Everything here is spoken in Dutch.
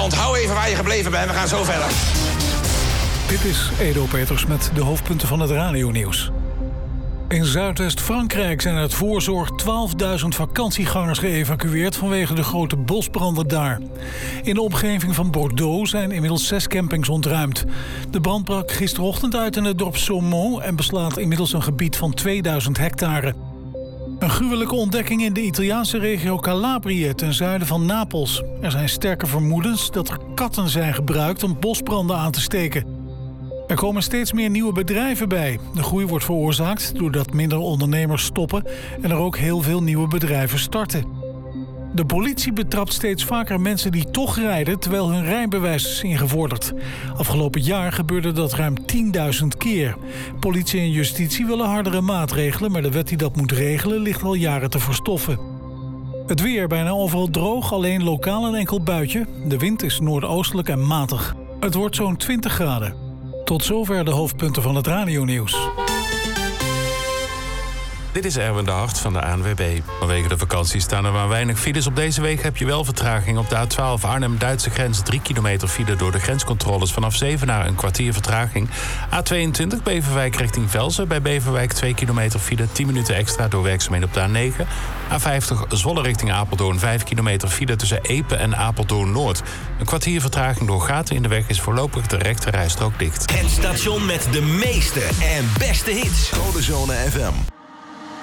Onthoud even waar je gebleven bent, we gaan zo verder. Dit is Edo Peters met de hoofdpunten van het radionieuws. In Zuidwest-Frankrijk zijn uit voorzorg 12.000 vakantiegangers geëvacueerd vanwege de grote bosbranden daar. In de omgeving van Bordeaux zijn inmiddels 6 campings ontruimd. De brand brak gisterochtend uit in het dorp Saumont en beslaat inmiddels een gebied van 2000 hectare. Een gruwelijke ontdekking in de Italiaanse regio Calabrië ten zuiden van Napels. Er zijn sterke vermoedens dat er katten zijn gebruikt om bosbranden aan te steken. Er komen steeds meer nieuwe bedrijven bij. De groei wordt veroorzaakt doordat minder ondernemers stoppen en er ook heel veel nieuwe bedrijven starten. De politie betrapt steeds vaker mensen die toch rijden terwijl hun rijbewijs is ingevorderd. Afgelopen jaar gebeurde dat ruim 10.000 keer. Politie en justitie willen hardere maatregelen, maar de wet die dat moet regelen ligt al jaren te verstoffen. Het weer bijna overal droog, alleen lokaal een enkel buitje. De wind is noordoostelijk en matig. Het wordt zo'n 20 graden. Tot zover de hoofdpunten van het radionieuws. Dit is Erwin de Hart van de ANWB. Vanwege de vakantie staan er maar weinig files. Op deze week heb je wel vertraging. Op de A12 Arnhem-Duitse grens 3 kilometer file door de grenscontroles. Vanaf Zevenaar een kwartier vertraging. A22 Beverwijk richting Velzen. Bij Beverwijk 2 kilometer file. 10 minuten extra door werkzaamheden op de A9. A50 Zwolle richting Apeldoorn. 5 kilometer file tussen Epe en Apeldoorn-Noord. Een kwartier vertraging door gaten in de weg is voorlopig de rechte rijstrook dicht. Het station met de meeste en beste hits. Codezone FM.